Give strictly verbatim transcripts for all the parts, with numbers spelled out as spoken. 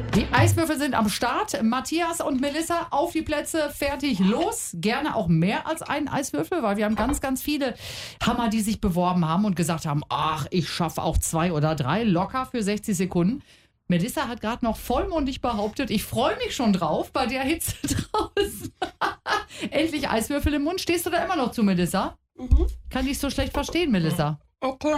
Die Eiswürfel sind am Start. Matthias und Melissa auf die Plätze, fertig, los. Gerne auch mehr als einen Eiswürfel, weil wir haben ganz, ganz viele Hammer, die sich beworben haben und gesagt haben, ach, ich schaffe auch zwei oder drei locker für sechzig Sekunden. Melissa hat gerade noch vollmundig behauptet, ich freue mich schon drauf bei der Hitze draußen. Endlich Eiswürfel im Mund. Stehst du da immer noch zu, Melissa? Mhm. Kann ich so schlecht verstehen, Melissa. Okay.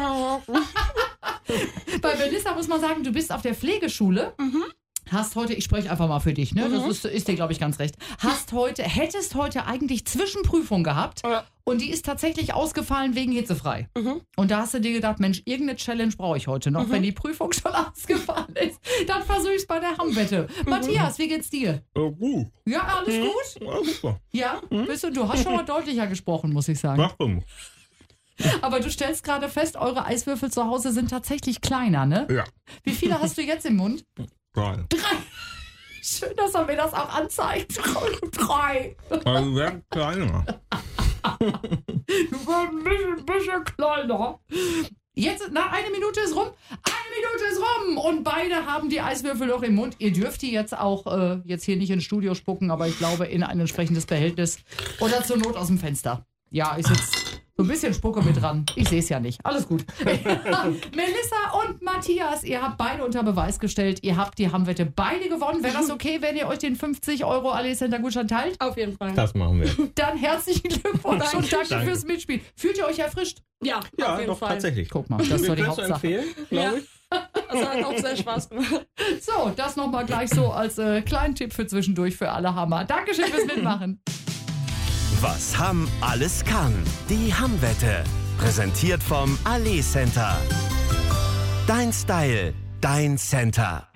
Bei Melissa muss man sagen, du bist auf der Pflegeschule. Mhm. Hast heute, ich spreche einfach mal für dich, ne? Das ist, ist dir, glaube ich, ganz recht. Hast heute, hättest heute eigentlich Zwischenprüfung gehabt Ja. und die ist tatsächlich ausgefallen wegen hitzefrei. Mhm. Und da hast du dir gedacht, Mensch, irgendeine Challenge brauche ich heute noch. Mhm. Wenn die Prüfung schon ausgefallen ist, dann versuche ich es bei der Hammwette. Mhm. Matthias, wie geht's dir? Äh, gut. Ja, alles mhm. gut? Ja, super. Ja? Mhm. Bist du, du hast schon mal deutlicher gesprochen, muss ich sagen. Warum? Aber du stellst gerade fest, eure Eiswürfel zu Hause sind tatsächlich kleiner, ne? Ja. Wie viele hast du jetzt im Mund? Drei. Drei. Schön, dass er mir das auch anzeigt. Drei. Also werden kleiner. Du bist ein bisschen, bisschen kleiner. Jetzt, na, eine Minute ist rum. Eine Minute ist rum. Und beide haben die Eiswürfel noch im Mund. Ihr dürft die jetzt auch, äh, jetzt hier nicht ins Studio spucken, aber ich glaube in ein entsprechendes Behältnis. Oder zur Not aus dem Fenster. Ja, ist jetzt so ein bisschen Spucke mit dran. Ich sehe es ja nicht. Alles gut. Melissa und Matthias, ihr habt beide unter Beweis gestellt. Ihr habt die Hammwette beide gewonnen. Wäre das okay, wenn ihr euch den fünfzig Euro Allee Center Gutschein teilt? Auf jeden Fall. Das machen wir. Dann herzlichen Glückwunsch Danke. und danke, Danke. fürs Mitspielen. Fühlt ihr euch erfrischt? Ja, Ja, auf jeden doch, Fall. tatsächlich. Guck mal, das ist doch die Wir können es Hauptsache. empfehlen, glaube ich. Das hat auch sehr Spaß gemacht. So, das nochmal gleich so als äh, kleinen Tipp für zwischendurch für alle Hammer. Dankeschön fürs Mitmachen. Was Hamm alles kann. Die Hammwette. Präsentiert vom Allee Center. Dein Style, dein Center.